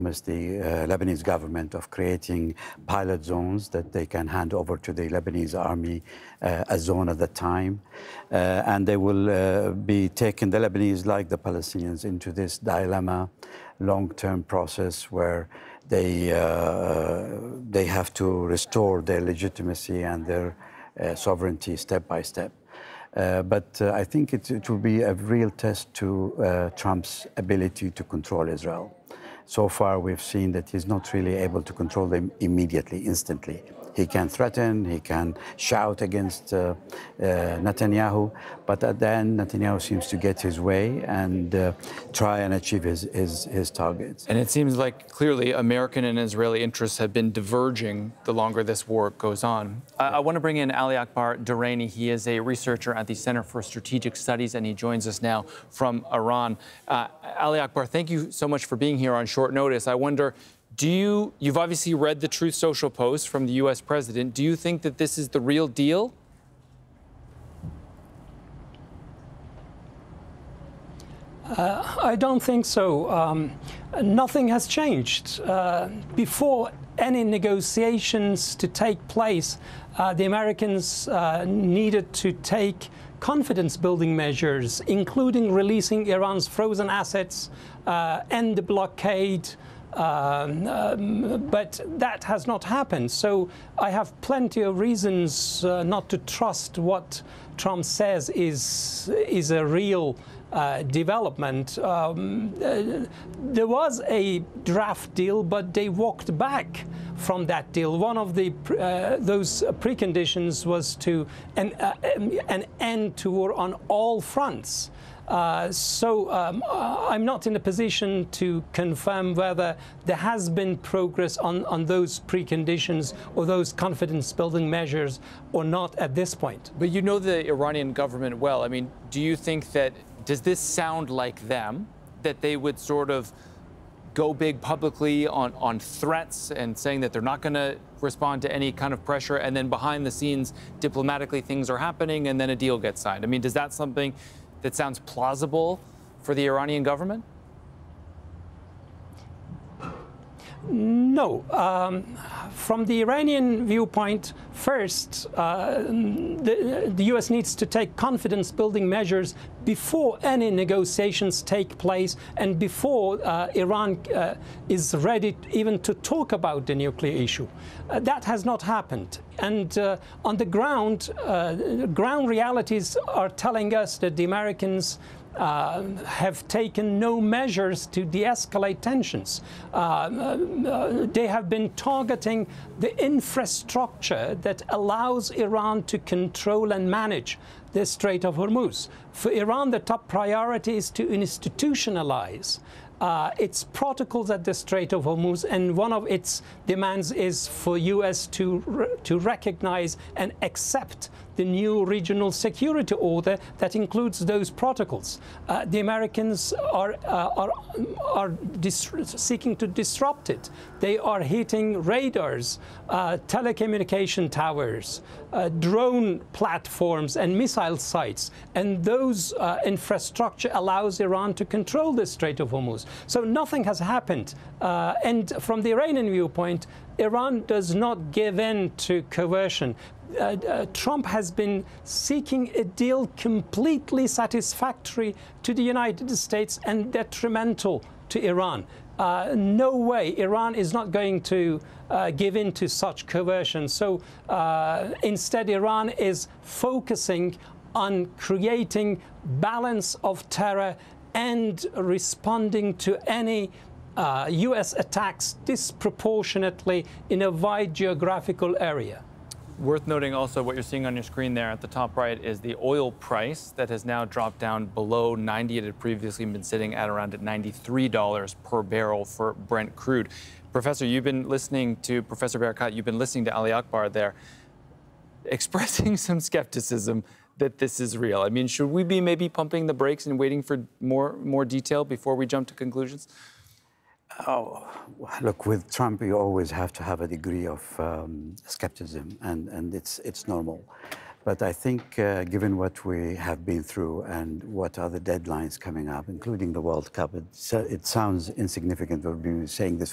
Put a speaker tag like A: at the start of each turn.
A: the Lebanese government of creating pilot zones that they can hand over to the Lebanese army, a zone at a time. And they will be taking the Lebanese, like the Palestinians, into this dilemma, long-term process where they have to restore their legitimacy and their sovereignty step by step. But I think it will be a real test to Trump's ability to control Israel. So far, we've seen that he's not really able to control them immediately, instantly. He can threaten, he can shout against Netanyahu, but at the end, Netanyahu seems to get his way and try and achieve his targets.
B: And it seems like clearly American and Israeli interests have been diverging the longer this war goes on. I want to bring in Ali Akbar Durrani. He is a researcher at the Center for Strategic Studies, and he joins us now from Iran. Ali Akbar, thank you so much for being here on short notice. I wonder, you've obviously read the Truth Social post from the U.S. president. Do you think that this is the real deal?
C: I don't think so. Nothing has changed. Before any negotiations to take place, the Americans needed to take confidence-building measures, including releasing Iran's frozen assets, end the blockade, but that has not happened. So I have plenty of reasons not to trust what Trump says is a real development. There was a draft deal, but they walked back from that deal. One of those preconditions was to an end to war on all fronts. I'm not in a position to confirm whether there has been progress on those preconditions or those confidence-building measures or not at this point.
B: But you know the Iranian government well. I mean, do you think that, does this sound like them, that they would sort of go big publicly on threats and saying that they're not going to respond to any kind of pressure, and then behind the scenes, diplomatically, things are happening and then a deal gets signed? I mean, does that something that sounds plausible for the Iranian government?
C: No. From the Iranian viewpoint, first, the U.S. needs to take confidence-building measures before any negotiations take place and before Iran is ready even to talk about the nuclear issue. That has not happened. And on the ground, ground realities are telling us that the Americans have taken no measures to de-escalate tensions. They have been targeting the infrastructure that allows Iran to control and manage the Strait of Hormuz. For Iran, the top priority is to institutionalize its protocols at the Strait of Hormuz, and one of its demands is for U.S. to recognize and accept the new regional security order that includes those protocols. The Americans are seeking to disrupt it. They are hitting radars, telecommunication towers, drone platforms and missile sites, and those infrastructure allows Iran to control the Strait of Hormuz. So nothing has happened. And from the Iranian viewpoint, Iran does not give in to coercion. Trump has been seeking a deal completely satisfactory to the United States and detrimental to Iran. No way, Iran is not going to give in to such coercion. So instead, Iran is focusing on creating balance of terror and responding to any U.S. attacks disproportionately in a wide geographical area.
B: Worth noting also, what you're seeing on your screen there at the top right is the oil price that has now dropped down below 90. It had previously been sitting at around $93 per barrel for Brent crude. Professor, you've been listening to Professor Barakat, you've been listening to Ali Akbar there, expressing some skepticism that this is real. I mean, should we be maybe pumping the brakes and waiting for more detail before we jump to conclusions?
A: Oh, look, with Trump, you always have to have a degree of skepticism, and it's normal. But I think, given what we have been through and what are the deadlines coming up, including the World Cup, it sounds insignificant to be saying this